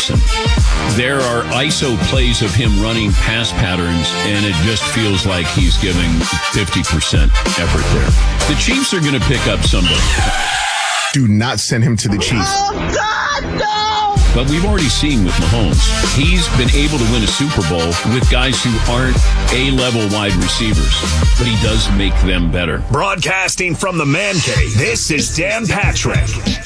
Wilson. There are ISO plays of him running pass patterns, and it just feels like he's giving 50% effort there. The Chiefs are going to pick up somebody. Do not send him to the Chiefs. Oh, God, no! But we've already seen with Mahomes, he's been able to win a Super Bowl with guys who aren't A-level wide receivers, but he does make them better. Broadcasting from the Man Cave, this is Dan Patrick.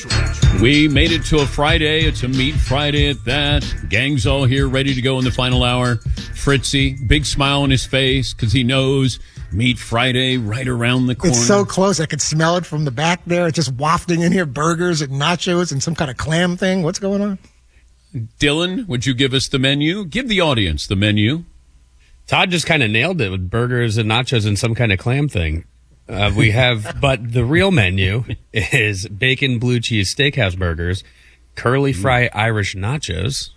We made it to a Friday. It's a Meat Friday at that. Gang's all here, ready to go in the final hour. Fritzy, big smile on his face because he knows Meat Friday right around the corner. It's so close. I could smell it from the back there. It's just wafting in here. Burgers and nachos and some kind of clam thing. What's going on? Dylan, would you give us the menu? Give the audience the menu. Todd just kind of nailed it with burgers and nachos and some kind of clam thing. We have, but the real menu is bacon blue cheese steakhouse burgers, curly fry Irish nachos,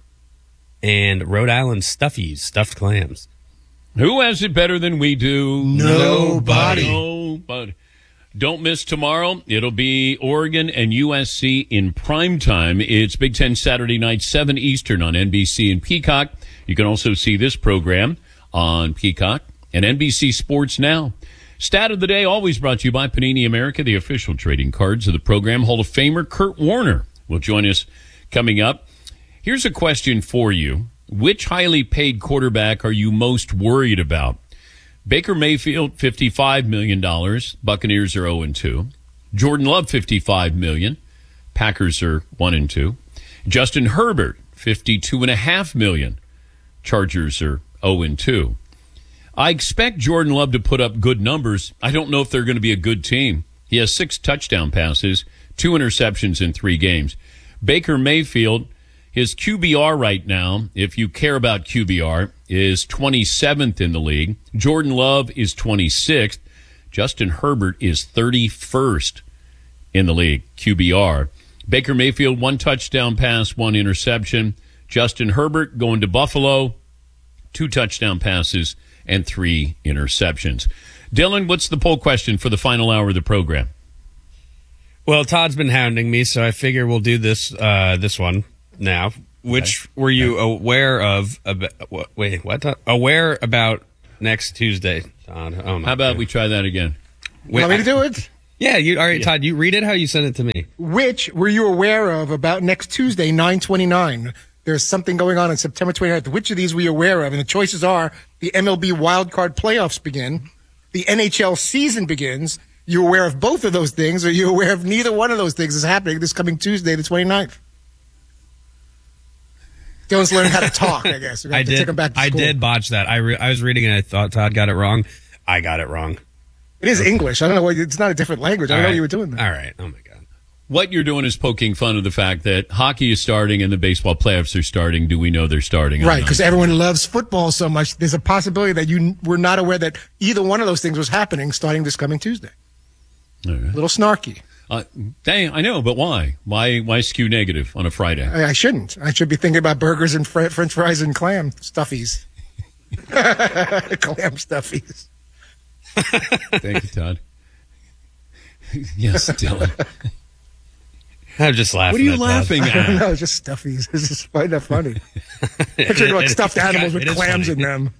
and Rhode Island stuffies, stuffed clams. Who has it better than we do? Nobody. Nobody. Don't miss tomorrow. It'll be Oregon and USC in prime time. It's Big Ten Saturday night, 7 Eastern on NBC and Peacock. You can also see this program on Peacock and NBC Sports Now. Stat of the day, always brought to you by Panini America, the official trading cards of the program. Hall of Famer Kurt Warner will join us coming up. Here's a question for you. Which highly paid quarterback are you most worried about? Baker Mayfield, $55 million. Buccaneers are 0-2. Jordan Love, $55 million. Packers are 1-2. Justin Herbert, $52.5 million. Chargers are 0-2. I expect Jordan Love to put up good numbers. I don't know if they're going to be a good team. He has 6 touchdown passes, 2 interceptions in 3 games. Baker Mayfield, his QBR right now, if you care about QBR, is 27th in the league. Jordan Love is 26th. Justin Herbert is 31st in the league, QBR. Baker Mayfield, 1 touchdown pass, 1 interception. Justin Herbert going to Buffalo, 2 touchdown passes and 3 interceptions. Dylan, what's the poll question for the final hour of the program? Well, Todd's been hounding me, so I figure we'll do this one now. Which were you aware of? Aware about next Tuesday, Todd? Oh my How about God. we try that again? You want me to do it? Yeah, all right, Todd, you read it how you sent it to me. Which were you aware of about next Tuesday, 9/29? There's something going on September 29th. Which of these were you aware of? And the choices are the MLB wildcard playoffs begin, the NHL season begins. You aware of both of those things, or you aware of neither one of those things is happening this coming Tuesday, the 29th? Dylan's learning how to talk, I guess. I did. Take him back to I school. did botch that. I was reading and I thought Todd got it wrong. I got it wrong. It is English. I don't know why it's not a different language. I don't know what you were doing there. All right. Oh my God. What you're doing is poking fun of the fact that hockey is starting and the baseball playoffs are starting. Do we know they're starting? Right, because everyone loves football so much. There's a possibility that you were not aware that either one of those things was happening starting this coming Tuesday. Right. A little snarky. Dang, I know, but why? Why skew negative on a Friday? I shouldn't. I should be thinking about burgers and French fries and clam stuffies. Clam stuffies. Thank you, Todd. Yes, Dylan. I'm just laughing. What are you at laughing I don't at? know, just stuffies. It's just find that funny. Picturing like stuffed animals with clams in them.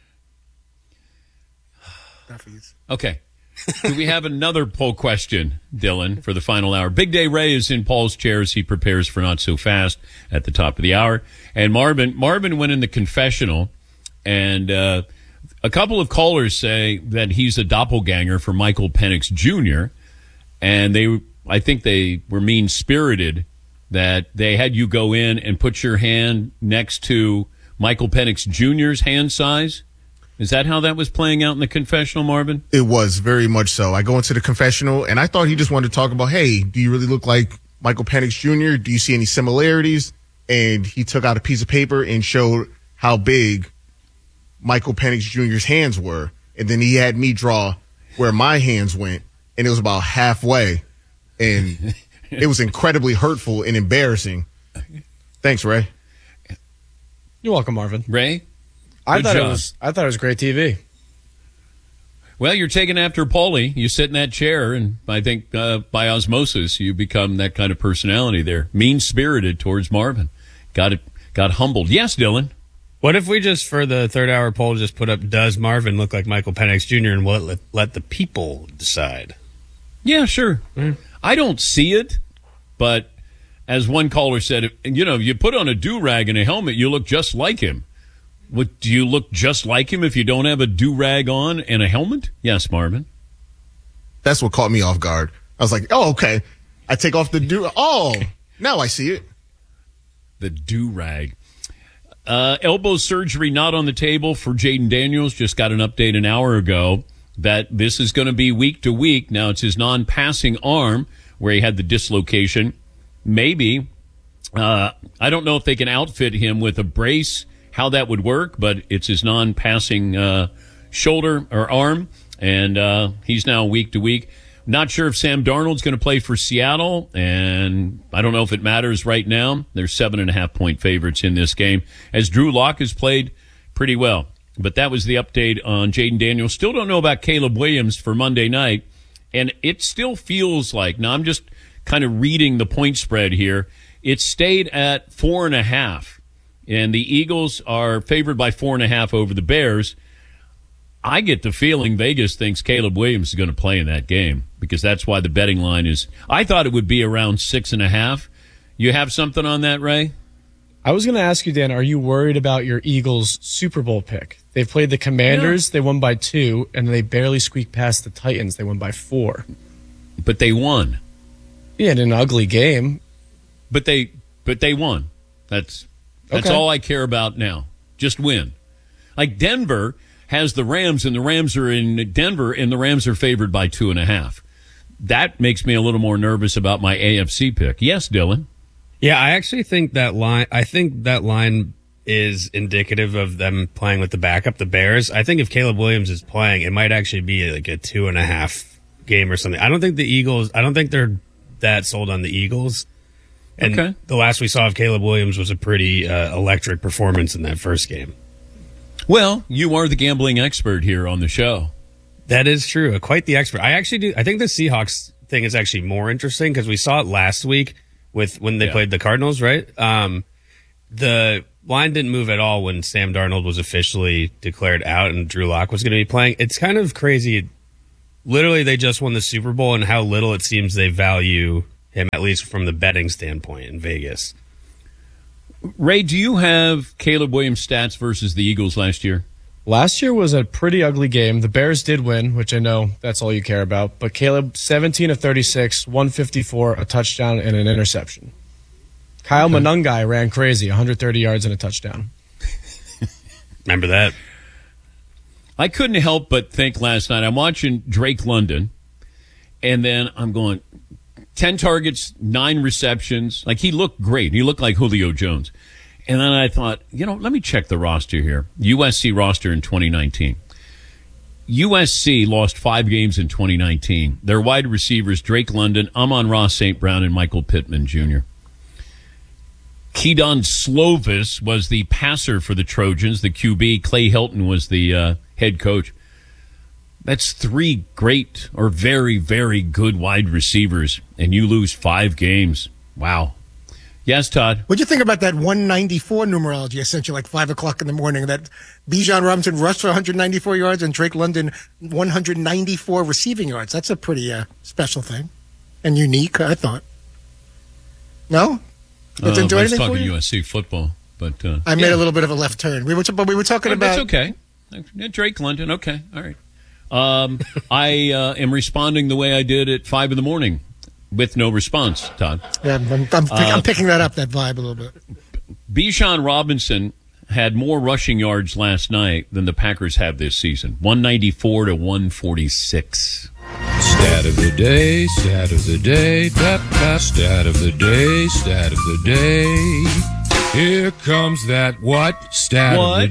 Stuffies. Okay. Do we have another poll question, Dylan, for the final hour? Big Day Ray is in Paul's chair as he prepares for Not So Fast at the top of the hour. And Marvin went in the confessional, and a couple of callers say that he's a doppelganger for Michael Penix Jr., and I think they were mean-spirited that they had you go in and put your hand next to Michael Penix Jr.'s hand size. Is that how that was playing out in the confessional, Marvin? It was very much so. I go into the confessional, and I thought he just wanted to talk about, hey, do you really look like Michael Penix Jr.? Do you see any similarities? And he took out a piece of paper and showed how big Michael Penix Jr.'s hands were. And then he had me draw where my hands went, and it was about halfway. And it was incredibly hurtful and embarrassing. Thanks, Ray. You're welcome, Marvin. Ray? I thought job. it was great TV. Well, you're taking after Paulie. You sit in that chair, and I think by osmosis, you become that kind of personality there. Mean-spirited towards Marvin. Got got humbled. Yes, Dylan. What if we just, for the third-hour poll, just put up, does Marvin look like Michael Penix Jr., and we'll let the people decide? Yeah, sure. I don't see it, but as one caller said, you put on a do-rag and a helmet, you look just like him. Do you look just like him if you don't have a do-rag on and a helmet? Yes, Marvin. That's what caught me off guard. I was like, oh, okay. I take off the oh, now I see it. The do-rag. Elbow surgery not on the table for Jaden Daniels. Just got an update an hour ago that this is going to be week to week. Now, it's his non-passing arm where he had the dislocation. Maybe. I don't know if they can outfit him with a brace, how that would work, but it's his non-passing shoulder or arm, and he's now week to week. Not sure if Sam Darnold's going to play for Seattle, and I don't know if it matters right now. They're 7.5-point favorites in this game, as Drew Lock has played pretty well. But that was the update on Jaden Daniels. Still don't know about Caleb Williams for Monday night, and it still feels like, now I'm just kind of reading the point spread here, it stayed at 4.5, and the Eagles are favored by 4.5 over the Bears. I get the feeling Vegas thinks Caleb Williams is going to play in that game because that's why the betting line is. I thought it would be around 6.5. You have something on that, Ray? I was going to ask you, Dan, are you worried about your Eagles Super Bowl pick? They've played the Commanders. They won by 2, and they barely squeaked past the Titans. They won by 4. But they won. Yeah, in an ugly game. But they won. That's Okay. all I care about now. Just win. Like Denver has the Rams, and the Rams are in Denver, and the Rams are favored by 2.5. That makes me a little more nervous about my AFC pick. Yes, Dylan? Yeah, I actually think that line is indicative of them playing with the backup, the Bears. I think if Caleb Williams is playing, it might actually be like a 2.5 game or something. I don't think they're that sold on the Eagles. And Okay. the last we saw of Caleb Williams was a pretty electric performance in that first game. Well, you are the gambling expert here on the show. That is true. Quite the expert. I actually do. I think the Seahawks thing is actually more interesting because we saw it last week when they played the Cardinals, right? The line didn't move at all when Sam Darnold was officially declared out and Drew Lock was going to be playing. It's kind of crazy. Literally, they just won the Super Bowl and how little it seems they value him, at least from the betting standpoint in Vegas. Ray, do you have Caleb Williams' stats versus the Eagles last year? Last year was a pretty ugly game. The Bears did win, which I know that's all you care about. But Caleb, 17 of 36, 154, a touchdown, and an interception. Kyle Monangai ran crazy, 130 yards and a touchdown. Remember that? I couldn't help but think last night, I'm watching Drake London, and then I'm going, 10 targets, 9 receptions. Like, he looked great. He looked like Julio Jones. And then I thought, let me check the roster here. USC roster in 2019. USC lost 5 games in 2019. Their wide receivers, Drake London, Amon-Ra St. Brown, and Michael Pittman Jr. Keydon Slovis was the passer for the Trojans. The QB, Clay Helton, was the head coach. That's 3 great or very, very good wide receivers, and you lose 5 games. Wow. Yes, Todd? What'd you think about that 194 numerology I sent you like 5 o'clock in the morning? That Bijan Robinson rushed for 194 yards and Drake London 194 receiving yards. That's a pretty special thing and unique, I thought. No? That didn't do I was anything for talking you? USC football, but I made a little bit of a left turn. We were talking about... That's okay. Drake London, okay, all right. I am responding the way I did at 5 in the morning with no response, Todd. Yeah, I'm picking that up, that vibe a little bit. Bijan Robinson had more rushing yards last night than the Packers have this season, 194 to 146. Stat of the day, stat of the day, stat of the day, stat of the day. Here comes that what? Stat of the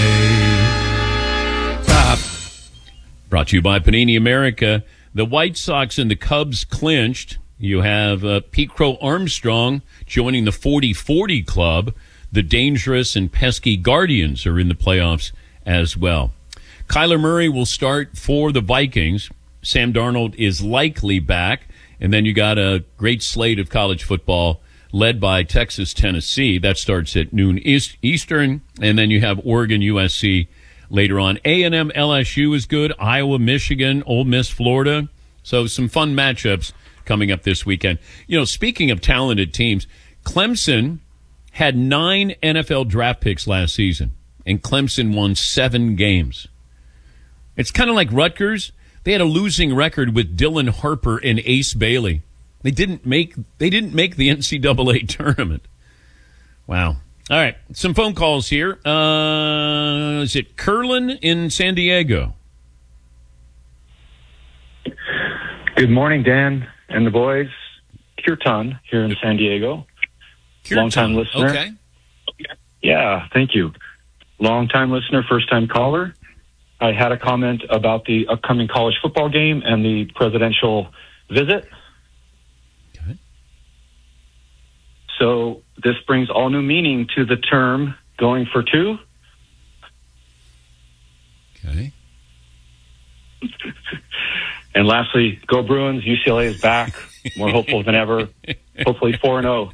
day. Top. Brought to you by Panini America. The White Sox and the Cubs clinched. You have Pete Crow Armstrong joining the 40-40 club. The dangerous and pesky Guardians are in the playoffs as well. Kyler Murray will start for the Vikings. Sam Darnold is likely back. And then you got a great slate of college football led by Texas, Tennessee. That starts at noon Eastern, and then you have Oregon, USC later on. A&M, LSU is good. Iowa, Michigan, Ole Miss, Florida. So some fun matchups coming up this weekend. Speaking of talented teams, Clemson had 9 NFL draft picks last season, and Clemson won 7 games. It's kind of like Rutgers. They had a losing record with Dylan Harper and Ace Bailey. They didn't make the NCAA tournament. Wow. All right, some phone calls here. Is it Curlin in San Diego? Good morning, Dan and the boys. Kirtan here in San Diego. Long-time listener. Okay. Yeah, thank you. Long-time listener, first-time caller. I had a comment about the upcoming college football game and the presidential visit. Okay. So this brings all new meaning to the term going for two. Okay. And lastly, go Bruins. UCLA is back. More hopeful than ever. Hopefully 4-0. All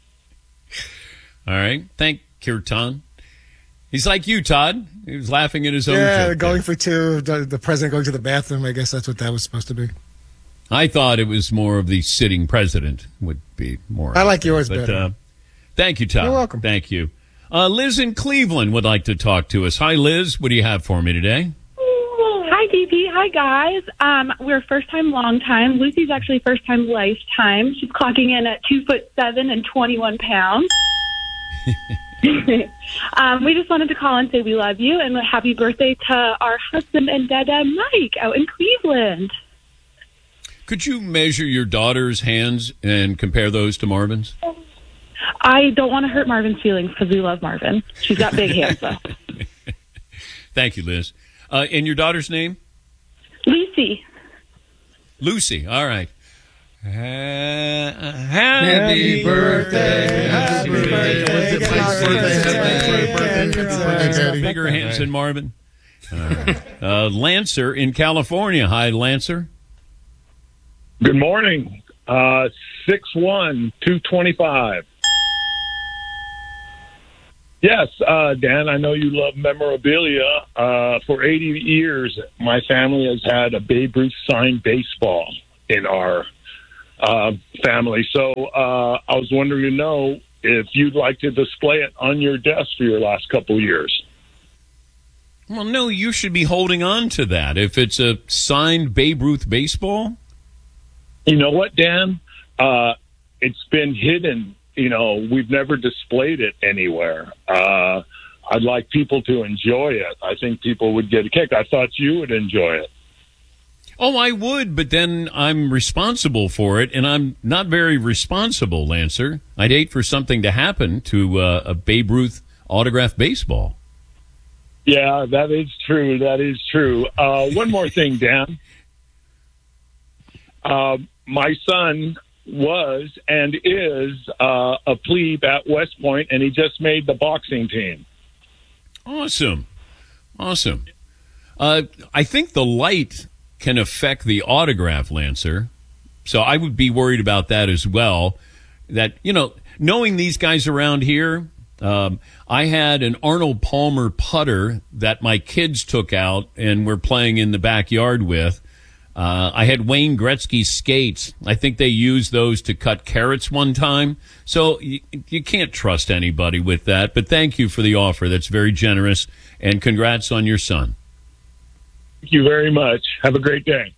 right. Thank Kirtan. He's like you, Todd. He was laughing at his own joke. Yeah, going for two. The president going to the bathroom. I guess that's what that was supposed to be. I thought it was more of the sitting president would be more. I like yours better. Thank you, Todd. You're welcome. Thank you. Liz in Cleveland would like to talk to us. Hi, Liz. What do you have for me today? Hi, DP. Hi, guys. We're first time, long time. Lucy's actually first time, lifetime. She's clocking in at 2'7" and 21 pounds. We just wanted to call and say we love you and happy birthday to our husband and dada, Mike, out in Cleveland. Could you measure your daughter's hands and compare those to Marvin's? I don't want to hurt Marvin's feelings because we love Marvin. She's got big hands, though. Thank you, Liz. And your daughter's name? Lucy. Lucy. All right. Happy birthday. Happy birthday. Bigger hands than Marvin. All right. Lancer in California. Hi, Lancer. Good morning. 6'1", 225. Yes, Dan, I know you love memorabilia. For 80 years, my family has had a Babe Ruth signed baseball in our family. So I was wondering if you'd like to display it on your desk for your last couple of years. Well, no, you should be holding on to that. If it's a signed Babe Ruth baseball. You know what, Dan? It's been hidden. We've never displayed it anywhere. I'd like people to enjoy it. I think people would get a kick. I thought you would enjoy it. Oh, I would, but then I'm responsible for it, and I'm not very responsible, Lancer. I'd hate for something to happen to a Babe Ruth autographed baseball. Yeah, that is true. That is true. One more thing, Dan. My son was and is a plebe at West Point, and he just made the boxing team. Awesome. I think the light can affect the autograph, Lancer. So I would be worried about that as well. That, knowing these guys around here, I had an Arnold Palmer putter that my kids took out and were playing in the backyard with. I had Wayne Gretzky skates. I think they used those to cut carrots one time. So you can't trust anybody with that. But thank you for the offer. That's very generous. And congrats on your son. Thank you very much. Have a great day.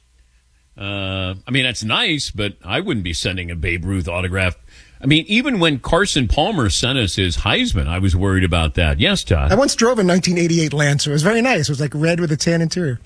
That's nice, but I wouldn't be sending a Babe Ruth autograph. Even when Carson Palmer sent us his Heisman, I was worried about that. Yes, Todd? I once drove a 1988 Lancer. It was very nice. It was like red with a tan interior.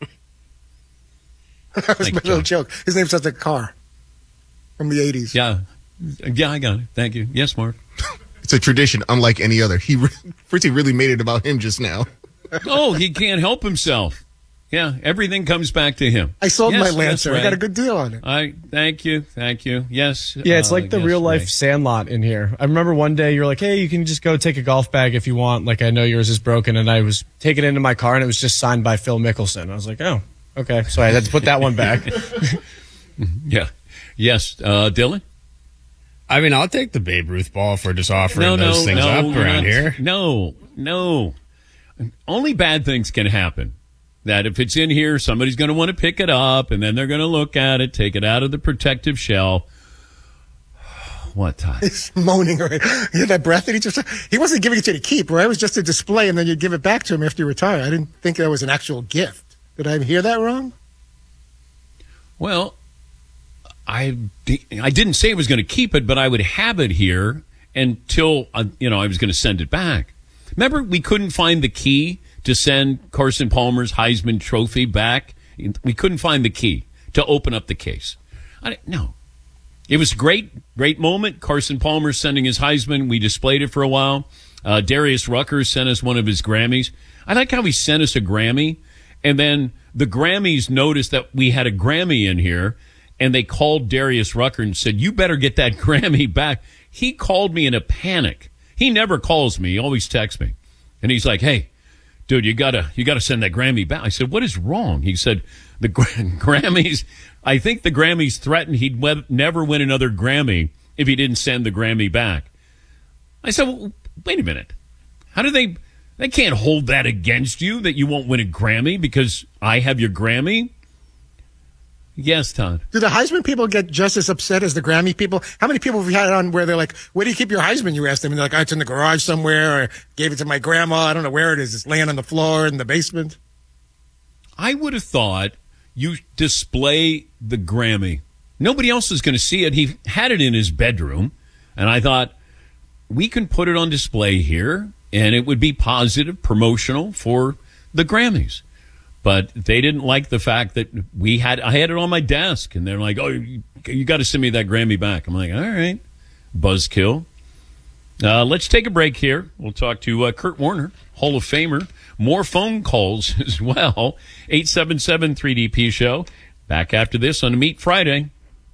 That was my little joke. His name sounds like a car from the 80s. Yeah, I got it. Thank you. Yes, Mark. It's a tradition unlike any other. Fritzy really made it about him just now. Oh, he can't help himself. Yeah, everything comes back to him. I sold my Lancer. I got a good deal on it. Thank you. Yes. Yeah, it's like the real life Sandlot in here. I remember one day you're like, hey, you can just go take a golf bag if you want. Like, I know yours is broken. And I was taking it into my car and it was just signed by Phil Mickelson. I was like, oh. Okay, so I had to put that one back. Yeah. Yes, Dylan? I mean, I'll take the Babe Ruth ball for just offering those things up around here. No. Only bad things can happen. That if it's in here, somebody's going to want to pick it up, and then they're going to look at it, take it out of the protective shell. What, Todd? He's moaning. Right? You hear that breath that he wasn't giving it to you to keep, right? It was just a display, and then you'd give it back to him after you retire. I didn't think that was an actual gift. Did I hear that wrong? Well, I didn't say I was going to keep it, but I would have it here until, I was going to send it back. Remember, we couldn't find the key to send Carson Palmer's Heisman Trophy back. We couldn't find the key to open up the case. No. It was a great moment. Carson Palmer sending his Heisman. We displayed it for a while. Darius Rucker sent us one of his Grammys. I like how he sent us a Grammy, and then the Grammys noticed that we had a Grammy in here, and they called Darius Rucker and said, "You better get that Grammy back." He called me in a panic. He never calls me. He always texts me. And he's like, "Hey, dude, you gotta send that Grammy back." I said, "What is wrong?" He said, "The Grammys, I think the Grammys threatened he'd never win another Grammy if he didn't send the Grammy back." I said, "Well, wait a minute. How do they can't hold that against you that you won't win a Grammy because I have your Grammy?" Yes, Todd. Do the Heisman people get just as upset as the Grammy people? How many people have you had on where they're like, "Where do you keep your Heisman?" You ask them, and they're like, "Oh, it's in the garage somewhere, or gave it to my grandma. I don't know where it is. It's laying on the floor in the basement." I would have thought you display the Grammy. Nobody else is going to see it. He had it in his bedroom, and I thought, we can put it on display here, and it would be positive, promotional for the Grammys. But they didn't like the fact that I had it on my desk, and they're like, "Oh, you got to send me that Grammy back." I'm like, all right, buzzkill. Let's take a break here. We'll talk to Kurt Warner, Hall of Famer. More phone calls as well. 877-3DP Show. Back after this on Meet Friday.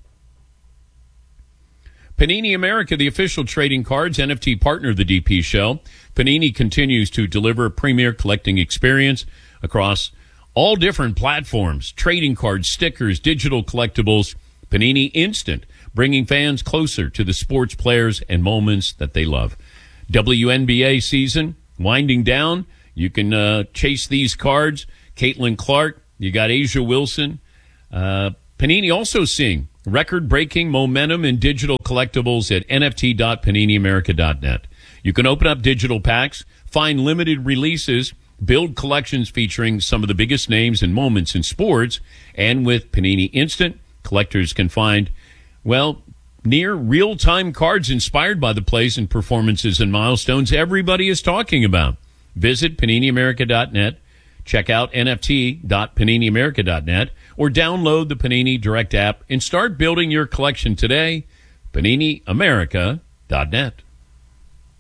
Panini America, the official trading cards NFT partner of the DP Show. Panini continues to deliver a premier collecting experience across all different platforms, trading cards, stickers, digital collectibles. Panini Instant, bringing fans closer to the sports players and moments that they love. WNBA season winding down. You can chase these cards. Caitlin Clark, you got Asia Wilson. Panini also seeing record-breaking momentum in digital collectibles at nft.paniniamerica.net. You can open up digital packs, find limited releases, build collections featuring some of the biggest names and moments in sports, and with Panini Instant, collectors can find, near real-time cards inspired by the plays and performances and milestones everybody is talking about. Visit PaniniAmerica.net, check out NFT.PaniniAmerica.net, or download the Panini Direct app and start building your collection today. PaniniAmerica.net.